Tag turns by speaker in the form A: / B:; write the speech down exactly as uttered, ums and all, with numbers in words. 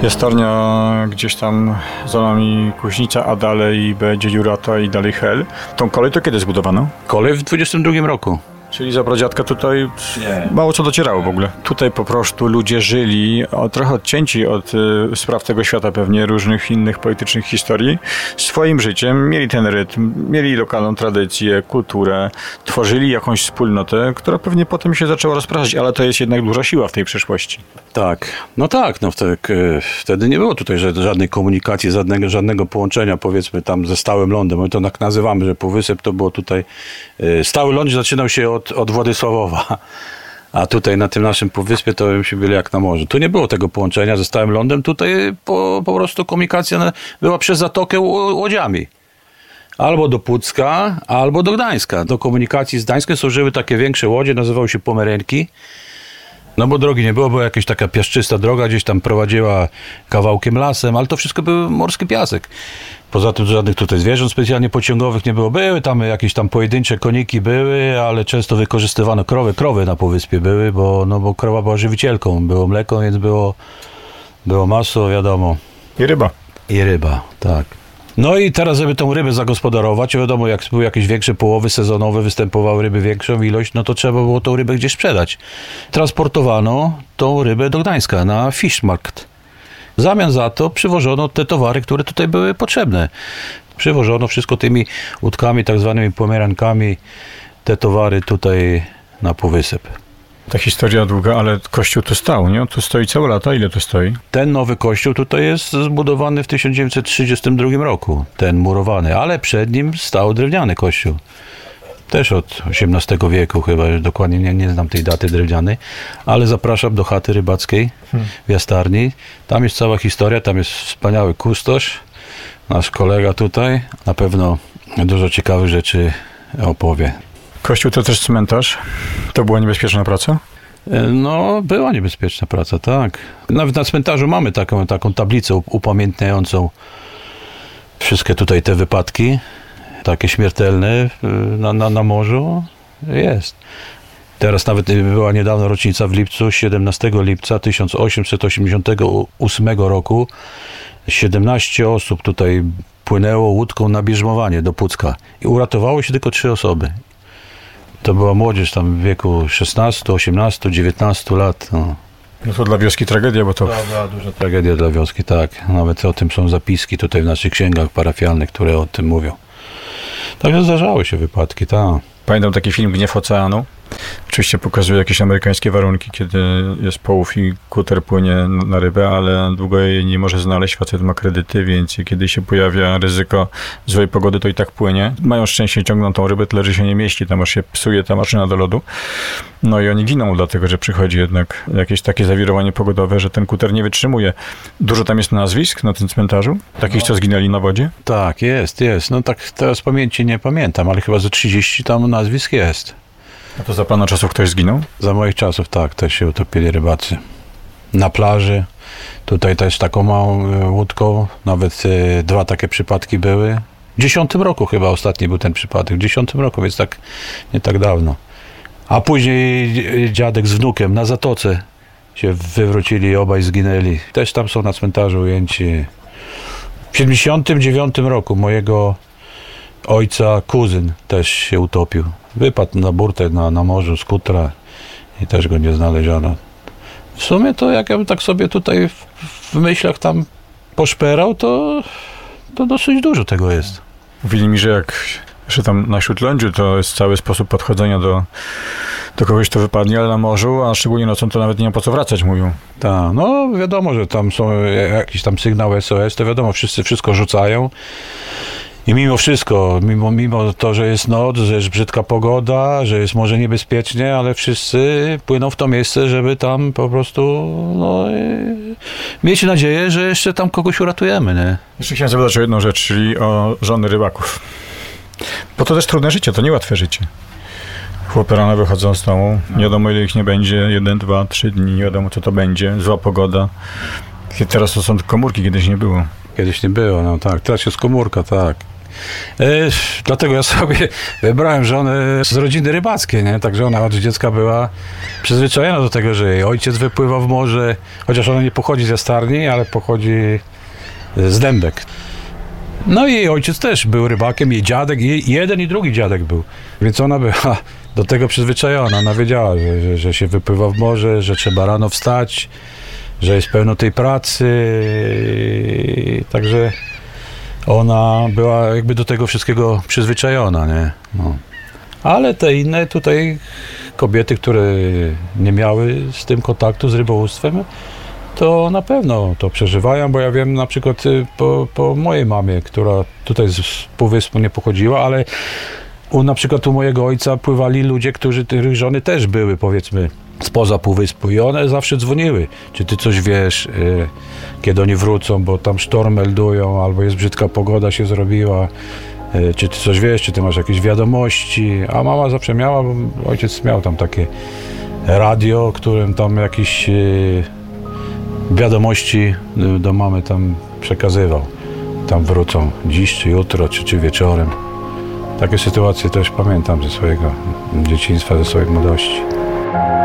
A: Jastarnia gdzieś tam za nami Kuźnica, a dalej będzie Jurata i dalej Hel. Tą kolej to kiedy zbudowano?
B: Kolej w dwudziestym drugim roku.
A: Czyli za pradziadka tutaj nie. Mało co docierało w ogóle. Tutaj po prostu ludzie żyli o, trochę odcięci od y, spraw tego świata, pewnie różnych innych politycznych historii, swoim życiem. Mieli ten rytm, mieli lokalną tradycję, kulturę, tworzyli jakąś wspólnotę, która pewnie potem się zaczęła rozpraszać, ale to jest jednak duża siła w tej przeszłości.
B: Tak, no tak, no wtedy, wtedy nie było tutaj żadnej komunikacji, żadnego, żadnego połączenia, powiedzmy tam ze stałym lądem. My to tak nazywamy, że Półwysep to było tutaj, stały ląd zaczynał się od, od Władysławowa, a tutaj na tym naszym Półwyspie to myśmy byli jak na morzu. Tu nie było tego połączenia ze stałym lądem, tutaj po, po prostu komunikacja była przez zatokę łodziami. Albo do Pucka, albo do Gdańska. Do komunikacji z Gdańskiem służyły takie większe łodzie, nazywały się pomerenki. No bo drogi nie było, była jakaś taka piaszczysta droga, gdzieś tam prowadziła kawałkiem lasem, ale to wszystko był morski piasek. Poza tym żadnych tutaj zwierząt specjalnie pociągowych nie było. Były tam jakieś tam pojedyncze koniki były, ale często wykorzystywano krowy. Krowy na Półwyspie były, bo, no bo krowa była żywicielką. Było mleko, więc było, było masło, wiadomo.
A: I ryba.
B: I ryba, tak. No i teraz, żeby tą rybę zagospodarować, wiadomo, jak były jakieś większe połowy sezonowe, występowały ryby większą ilość, no to trzeba było tą rybę gdzieś sprzedać. Transportowano tą rybę do Gdańska na Fischmarkt. W zamian za to przywożono te towary, które tutaj były potrzebne. Przywożono wszystko tymi łódkami, tak zwanymi pomerankami, te towary tutaj na Półwysep.
A: Ta historia długa, ale kościół tu stał, nie? Tu stoi całe lata. Ile tu stoi?
B: Ten nowy kościół tutaj jest zbudowany w tysiąc dziewięćset trzydziestym drugim roku, ten murowany, ale przed nim stał drewniany kościół. Też od osiemnastego wieku chyba, dokładnie nie, nie znam tej daty drewnianej, ale zapraszam do chaty rybackiej hmm. w Jastarni. Tam jest cała historia, tam jest wspaniały kustosz, nasz kolega tutaj, na pewno dużo ciekawych rzeczy opowie.
A: Kościół to też cmentarz? To była niebezpieczna praca?
B: No, była niebezpieczna praca, tak. Nawet na cmentarzu mamy taką, taką tablicę upamiętniającą wszystkie tutaj te wypadki, takie śmiertelne na, na, na morzu. Jest. Teraz nawet była niedawno rocznica w lipcu, siedemnastego lipca tysiąc osiemset osiemdziesiątego ósmego roku. siedemnaście osób tutaj płynęło łódką na bierzmowanie do Pucka i uratowało się tylko trzy osoby. To była młodzież tam w wieku szesnastu, osiemnastu, dziewiętnastu lat. No.
A: No to dla wioski tragedia, bo to...
B: Była duża tragedia dla wioski, tak. Nawet o tym są zapiski tutaj w naszych księgach parafialnych, które o tym mówią. Także zdarzały się wypadki, tak.
A: Pamiętam taki film Gniew Oceanu. Oczywiście pokazuje jakieś amerykańskie warunki, kiedy jest połów i kuter płynie na rybę, ale długo jej nie może znaleźć, facet ma kredyty, więc kiedy się pojawia ryzyko złej pogody, to i tak płynie. Mają szczęście, ciągną tą rybę, tyle że się nie mieści, tam aż się psuje ta maszyna do lodu. No i oni giną, dlatego że przychodzi jednak jakieś takie zawirowanie pogodowe, że ten kuter nie wytrzymuje. Dużo tam jest nazwisk na tym cmentarzu? Takich, co zginęli na wodzie?
B: Tak, jest, jest. No tak teraz z pamięci nie pamiętam, ale chyba ze trzydzieści tam nazwisk jest.
A: A to za pana czasów ktoś zginął?
B: Za moich czasów, tak, też się utopili rybacy. Na plaży, tutaj też taką małą łódką, nawet y, dwa takie przypadki były. W dziesiątym roku chyba ostatni był ten przypadek, w dziesiątym roku, więc tak nie tak dawno. A później dziadek z wnukiem na zatoce się wywrócili i obaj zginęli. Też tam są na cmentarzu ujęci. W siedemdziesiątym dziewiątym roku mojego ojca kuzyn też się utopił. Wypadł na burtę na, na morzu z kutra i też go nie znaleziono. W sumie to jak ja bym tak sobie tutaj w, w myślach tam poszperał, to, to dosyć dużo tego jest.
A: Mówili mi, że jak że tam na Śródlądziu to jest cały sposób podchodzenia do, do kogoś, kto wypadnie, ale na morzu, a szczególnie nocą, to nawet nie ma po co wracać, mówią.
B: Tak, no wiadomo, że tam są jakiś tam sygnał S O S, to wiadomo, wszyscy wszystko rzucają. I mimo wszystko, mimo, mimo to, że jest noc, że jest brzydka pogoda, że jest może niebezpiecznie, ale wszyscy płyną w to miejsce, żeby tam po prostu no, mieć nadzieję, że jeszcze tam kogoś uratujemy, nie?
A: Jeszcze chciałem zapytać o jedną rzecz, czyli o żony rybaków. Bo to też trudne życie, to niełatwe życie. Chłopy rano wychodzą z domu, nie wiadomo ile ich nie będzie, jeden, dwa, trzy dni, nie wiadomo co to będzie, zła pogoda. Teraz to są komórki, kiedyś nie było.
B: Kiedyś nie było, no tak. Teraz jest komórka, tak. E, dlatego ja sobie wybrałem żonę z rodziny rybackiej, nie? Także ona od dziecka była przyzwyczajona do tego, że jej ojciec wypływa w morze, chociaż ona nie pochodzi ze Starni, ale pochodzi z Dębek. No i jej ojciec też był rybakiem, jej dziadek, jej jeden i drugi dziadek był. Więc ona była do tego przyzwyczajona. Ona wiedziała, że, że, że się wypływa w morze, że trzeba rano wstać, że jest pełno tej pracy. Także ona była jakby do tego wszystkiego przyzwyczajona, nie? No. Ale te inne tutaj kobiety, które nie miały z tym kontaktu z rybołówstwem, to na pewno to przeżywają, bo ja wiem na przykład po, po mojej mamie, która tutaj z Półwyspu nie pochodziła, ale u, na przykład u mojego ojca pływali ludzie, którzy, których żony też były, powiedzmy, spoza Półwyspu i one zawsze dzwoniły. Czy ty coś wiesz, y, kiedy oni wrócą, bo tam sztorm meldują, albo jest brzydka pogoda się zrobiła, y, czy ty coś wiesz, czy ty masz jakieś wiadomości, a mama zawsze miała, bo ojciec miał tam takie radio, którym tam jakiś y, wiadomości do mamy tam przekazywał. Tam wrócą dziś, czy jutro, czy, czy wieczorem. Takie sytuacje też pamiętam ze swojego dzieciństwa, ze swojej młodości.